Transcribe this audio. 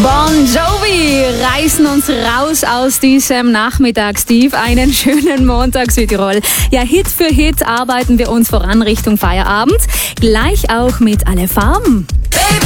Bon Jovi reißen uns raus aus diesem Nachmittagstief. Einen schönen Montag, Südtirol. Ja, Hit für Hit arbeiten wir uns voran Richtung Feierabend. Gleich auch mit Alle Farben.